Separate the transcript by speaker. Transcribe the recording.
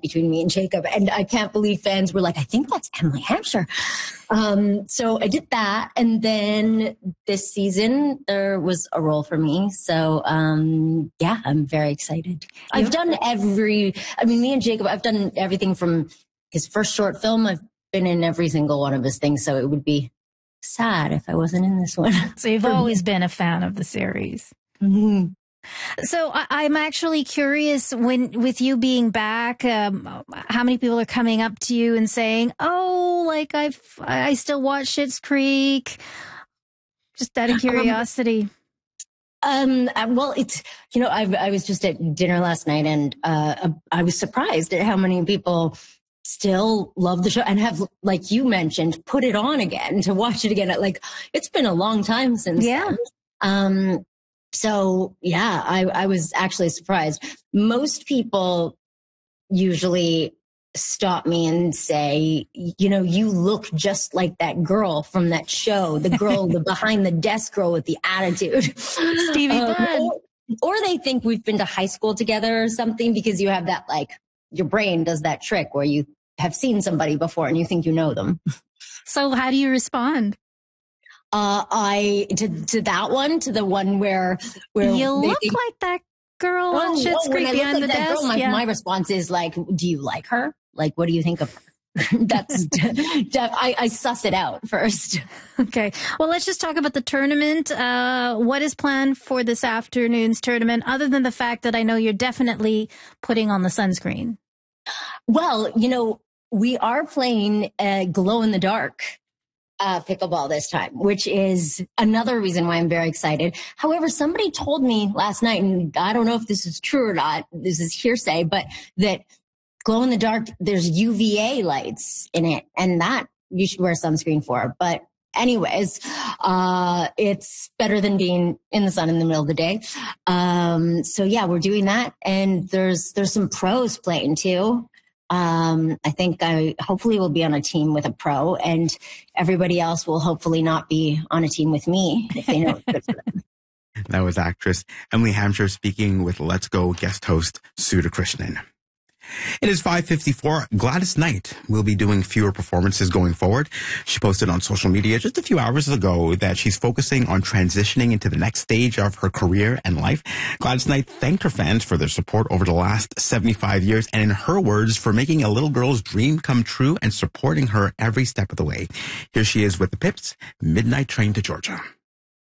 Speaker 1: between me and Jacob. And I can't believe fans were like, I think that's Emily Hampshire. So I did that. And then this season there was a role for me. So, yeah, I'm very excited. I've done me and Jacob, I've done everything from his first short film. I've been in every single one of his things. So it would be sad if I wasn't in this one.
Speaker 2: So you've always been a fan of the series.
Speaker 1: Mm-hmm.
Speaker 2: So I'm actually curious, with you being back, how many people are coming up to you and saying, "Oh, like I still watch Schitt's Creek," just out of curiosity.
Speaker 1: Well, it's, I was just at dinner last night, and I was surprised at how many people still love the show and have, like you mentioned, put it on again to watch it again. Like, it's been a long time since then. So yeah, I was actually surprised. Most people usually stop me and say, you look just like that girl from that show, the girl, the behind the desk girl with the attitude.
Speaker 2: Stevie Bunn.
Speaker 1: Or they think we've been to high school together or something, because you have that, like, your brain does that trick where you have seen somebody before and you think you know them.
Speaker 2: So how do you respond?
Speaker 1: To that one, to the one where
Speaker 2: you look like that girl on Schitt's Creek behind the desk.
Speaker 1: My response is like, do you like her? Like, what do you think of her? That's, I suss it out first.
Speaker 2: Okay. Well, let's just talk about the tournament. What is planned for this afternoon's tournament, other than the fact that I know you're definitely putting on the sunscreen?
Speaker 1: Well, we are playing glow in the dark pickleball this time, which is another reason why I'm very excited. However, somebody told me last night, and I don't know if this is true or not, this is hearsay, but that glow in the dark, there's UVA lights in it, and that you should wear sunscreen for. But anyways, it's better than being in the sun in the middle of the day. So yeah, we're doing that. And there's some pros playing too. I think I hopefully will be on a team with a pro, and everybody else will hopefully not be on a team with me if they know it's good for them.
Speaker 3: That was actress Emily Hampshire speaking with Let's Go guest host Sudha Krishnan. It is 5:54. Gladys Knight will be doing fewer performances going forward. She posted on social media just a few hours ago that she's focusing on transitioning into the next stage of her career and life. Gladys Knight thanked her fans for their support over the last 75 years, and in her words, for making a little girl's dream come true and supporting her every step of the way. Here she is with the Pips, Midnight Train to Georgia.